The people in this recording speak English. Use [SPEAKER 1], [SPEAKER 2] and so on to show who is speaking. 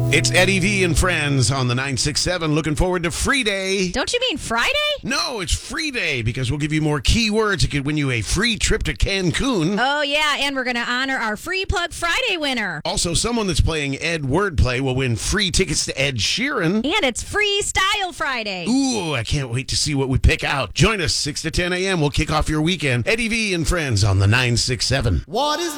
[SPEAKER 1] It's Eddie V and friends on the 967. Looking forward to Free Day.
[SPEAKER 2] Don't you mean Friday?
[SPEAKER 1] No, it's Free Day because we'll give you more keywords. It could win you a free trip to Cancun.
[SPEAKER 2] Oh, yeah, and we're going to honor our Free Plug Friday winner.
[SPEAKER 1] Also, someone that's playing Ed Wordplay will win free tickets to Ed Sheeran.
[SPEAKER 2] And it's Freestyle Friday.
[SPEAKER 1] Ooh, I can't wait to see what we pick out. Join us 6 to 10 a.m. We'll kick off your weekend. Eddie V and friends on the 967.
[SPEAKER 3] What is